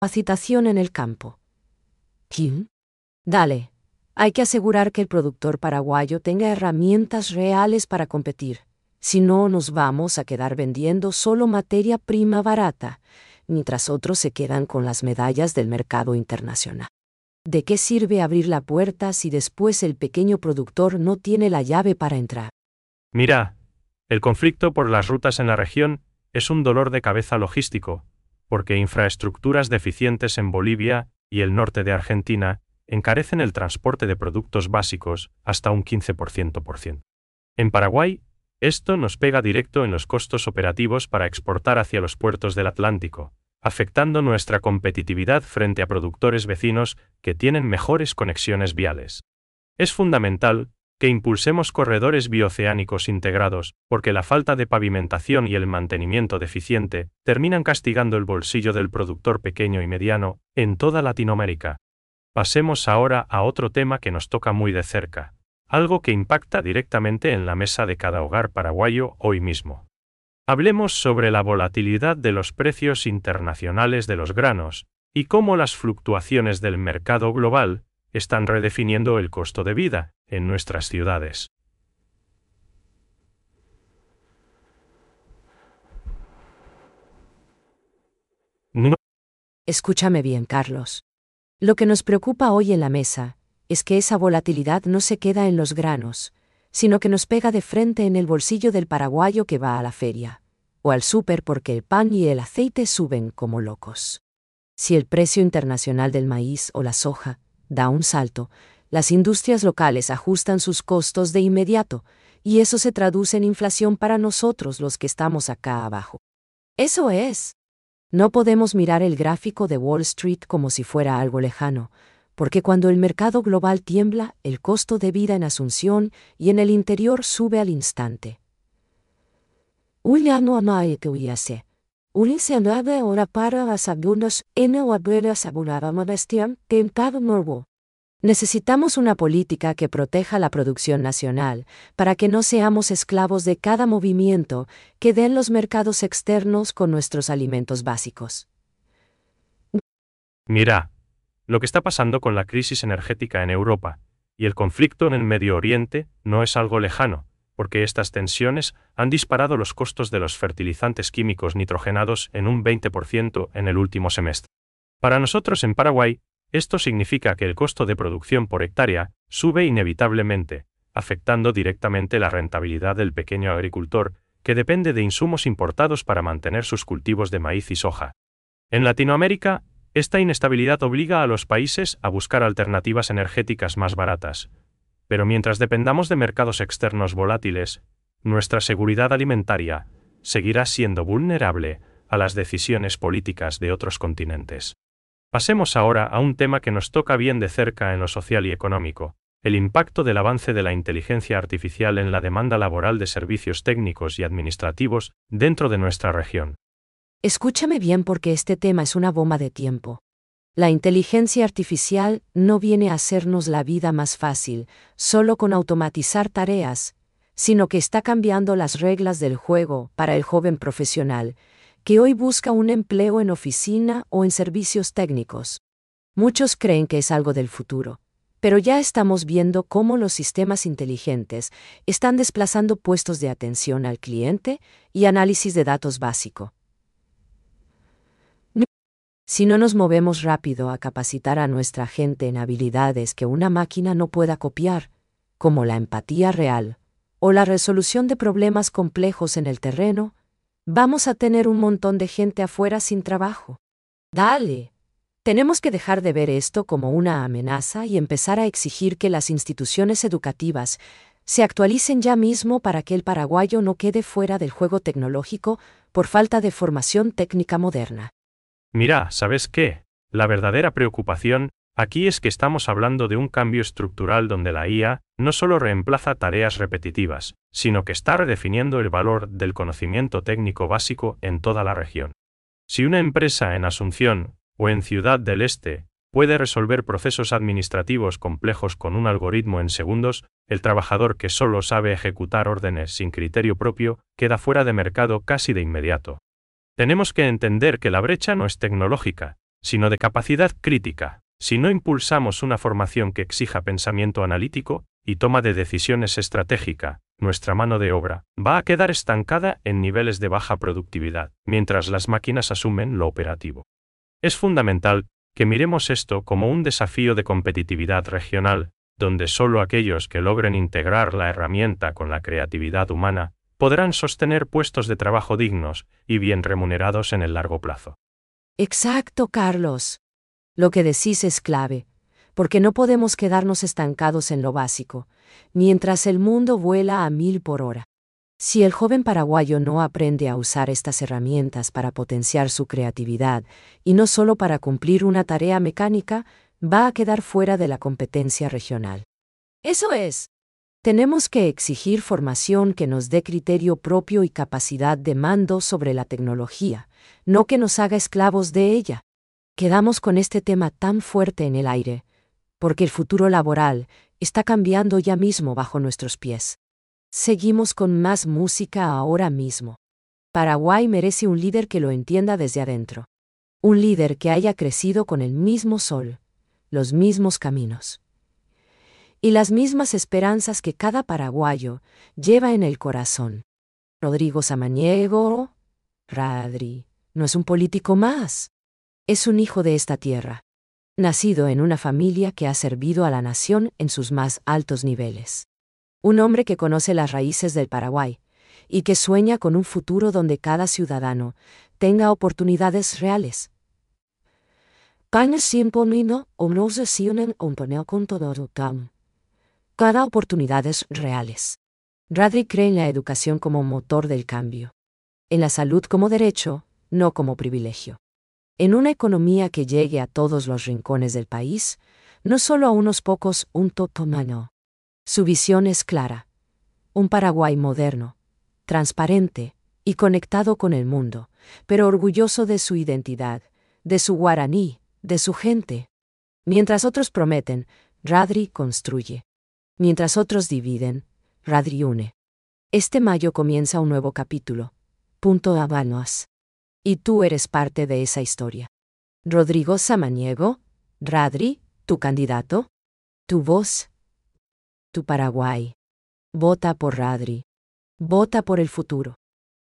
Capacitación en el campo. ¿Quién? Dale. Hay que asegurar que el productor paraguayo tenga herramientas reales para competir. Si no, nos vamos a quedar vendiendo solo materia prima barata, mientras otros se quedan con las medallas del mercado internacional. ¿De qué sirve abrir la puerta si después el pequeño productor no tiene la llave para entrar? Mira, el conflicto por las rutas en la región es un dolor de cabeza logístico, porque infraestructuras deficientes en Bolivia y el norte de Argentina encarecen el transporte de productos básicos hasta un 15%. En Paraguay, esto nos pega directo en los costos operativos para exportar hacia los puertos del Atlántico, afectando nuestra competitividad frente a productores vecinos que tienen mejores conexiones viales. Es fundamental que impulsemos corredores bioceánicos integrados, porque la falta de pavimentación y el mantenimiento deficiente terminan castigando el bolsillo del productor pequeño y mediano en toda Latinoamérica. Pasemos ahora a otro tema que nos toca muy de cerca, algo que impacta directamente en la mesa de cada hogar paraguayo hoy mismo. Hablemos sobre la volatilidad de los precios internacionales de los granos y cómo las fluctuaciones del mercado global están redefiniendo el costo de vida en nuestras ciudades. Escúchame bien, Carlos. Lo que nos preocupa hoy en la mesa es que esa volatilidad no se queda en los granos, sino que nos pega de frente en el bolsillo del paraguayo que va a la feria, o al súper porque el pan y el aceite suben como locos. Si el precio internacional del maíz o la soja da un salto, las industrias locales ajustan sus costos de inmediato, y eso se traduce en inflación para nosotros los que estamos acá abajo. Eso es. No podemos mirar el gráfico de Wall Street como si fuera algo lejano, porque cuando el mercado global tiembla, el costo de vida en Asunción y en el interior sube al instante. Necesitamos una política que proteja la producción nacional para que no seamos esclavos de cada movimiento que den los mercados externos con nuestros alimentos básicos. Mira, lo que está pasando con la crisis energética en Europa y el conflicto en el Medio Oriente no es algo lejano, porque estas tensiones han disparado los costos de los fertilizantes químicos nitrogenados en un 20% en el último semestre. Para nosotros en Paraguay, esto significa que el costo de producción por hectárea sube inevitablemente, afectando directamente la rentabilidad del pequeño agricultor, que depende de insumos importados para mantener sus cultivos de maíz y soja. En Latinoamérica, esta inestabilidad obliga a los países a buscar alternativas energéticas más baratas. Pero mientras dependamos de mercados externos volátiles, nuestra seguridad alimentaria seguirá siendo vulnerable a las decisiones políticas de otros continentes. Pasemos ahora a un tema que nos toca bien de cerca en lo social y económico, el impacto del avance de la inteligencia artificial en la demanda laboral de servicios técnicos y administrativos dentro de nuestra región. Escúchame bien porque este tema es una bomba de tiempo. La inteligencia artificial no viene a hacernos la vida más fácil, solo con automatizar tareas, sino que está cambiando las reglas del juego para el joven profesional, que hoy busca un empleo en oficina o en servicios técnicos. Muchos creen que es algo del futuro, pero ya estamos viendo cómo los sistemas inteligentes están desplazando puestos de atención al cliente y análisis de datos básico. Si no nos movemos rápido a capacitar a nuestra gente en habilidades que una máquina no pueda copiar, como la empatía real o la resolución de problemas complejos en el terreno, vamos a tener un montón de gente afuera sin trabajo. Dale. Tenemos que dejar de ver esto como una amenaza y empezar a exigir que las instituciones educativas se actualicen ya mismo para que el paraguayo no quede fuera del juego tecnológico por falta de formación técnica moderna. Mira, ¿sabes qué? La verdadera preocupación aquí es que estamos hablando de un cambio estructural donde la IA no solo reemplaza tareas repetitivas, sino que está redefiniendo el valor del conocimiento técnico básico en toda la región. Si una empresa en Asunción o en Ciudad del Este puede resolver procesos administrativos complejos con un algoritmo en segundos, el trabajador que solo sabe ejecutar órdenes sin criterio propio queda fuera de mercado casi de inmediato. Tenemos que entender que la brecha no es tecnológica, sino de capacidad crítica. Si no impulsamos una formación que exija pensamiento analítico y toma de decisiones estratégica, nuestra mano de obra va a quedar estancada en niveles de baja productividad, mientras las máquinas asumen lo operativo. Es fundamental que miremos esto como un desafío de competitividad regional, donde solo aquellos que logren integrar la herramienta con la creatividad humana podrán sostener puestos de trabajo dignos y bien remunerados en el largo plazo. Exacto, Carlos. Lo que decís es clave, porque no podemos quedarnos estancados en lo básico, mientras el mundo vuela a 1000 por hora. Si el joven paraguayo no aprende a usar estas herramientas para potenciar su creatividad, y no solo para cumplir una tarea mecánica, va a quedar fuera de la competencia regional. Eso es. Tenemos que exigir formación que nos dé criterio propio y capacidad de mando sobre la tecnología, no que nos haga esclavos de ella. Quedamos con este tema tan fuerte en el aire, porque el futuro laboral está cambiando ya mismo bajo nuestros pies. Seguimos con más música ahora mismo. Paraguay merece un líder que lo entienda desde adentro. Un líder que haya crecido con el mismo sol, los mismos caminos y las mismas esperanzas que cada paraguayo lleva en el corazón. Rodrigo Samaniego, Radri, no es un político más. Es un hijo de esta tierra, nacido en una familia que ha servido a la nación en sus más altos niveles. Un hombre que conoce las raíces del Paraguay y que sueña con un futuro donde cada ciudadano tenga oportunidades reales. Cada oportunidades reales. Radri cree en la educación como motor del cambio, en la salud como derecho, no como privilegio. En una economía que llegue a todos los rincones del país, no solo a unos pocos, un totomano. Su visión es clara. Un Paraguay moderno, transparente y conectado con el mundo, pero orgulloso de su identidad, de su guaraní, de su gente. Mientras otros prometen, Radri construye. Mientras otros dividen, Radri une. Este mayo comienza un nuevo capítulo. Punto Habanos. Y tú eres parte de esa historia. Rodrigo Samaniego, Radri, tu candidato, tu voz, tu Paraguay. Vota por Radri. Vota por el futuro.